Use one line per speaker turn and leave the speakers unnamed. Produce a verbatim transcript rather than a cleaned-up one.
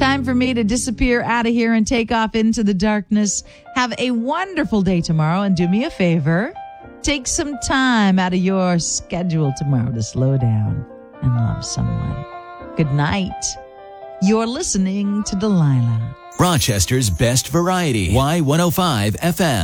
Time for me to disappear out of here and take off into the darkness. Have a wonderful day tomorrow, and do me a favor. Take some time out of your schedule tomorrow to slow down and love someone. Good night. You're listening to Delilah.
Rochester's best variety. Y one oh five F M.